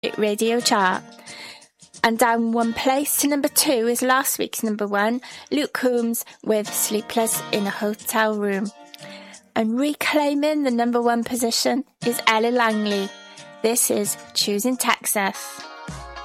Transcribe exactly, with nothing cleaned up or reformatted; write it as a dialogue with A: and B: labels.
A: Radio chart. And down one place to number two is last week's number one, Luke Combs with Sleepless in a Hotel Room. And reclaiming the number one position is Ella Langley. This is Choosing Texas.